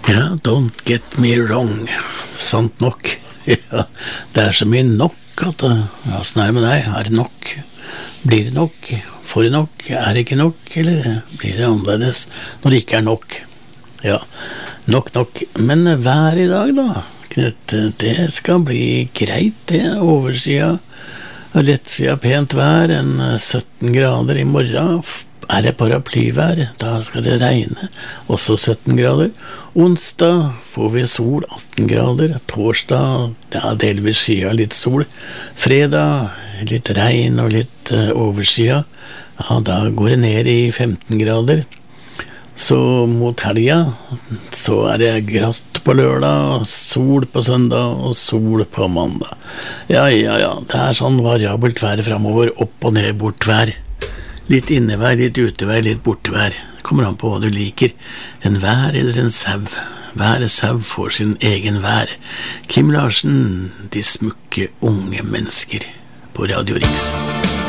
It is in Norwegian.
Ja, don't get me wrong. Sant nok. Ja, det så mye nok at ja, sånn det med deg. Det nok? Blir det nok? Får det nok? Det ikke nok? Eller blir det annerledes når det ikke nok? Ja, nok. Men vær I dag da, Knut, det skal bli greit det. Oversida, lettsida pent vær, 17 grader I morgen. Det paraplyvær, da skal det regne, også 17 grader. Onsdag får vi sol, 18 grader. Torsdag, ja, delvis skya, litt sol. Fredag, litt regn og litt oversida. Ja, da går det ned I 15 grader. Så mot helga, så det glatt på lørdag, sol på søndag og sol på mandag. Ja, det sånn variabelt vær fremover, opp og ned, bortvær. Litt innevær, litt utevær, litt bortevær. Kommer an på hva du liker. En vær eller en sau. Hver sau får sin egen vær. Kim Larsen, de smukke unge mennesker på Radio Riks.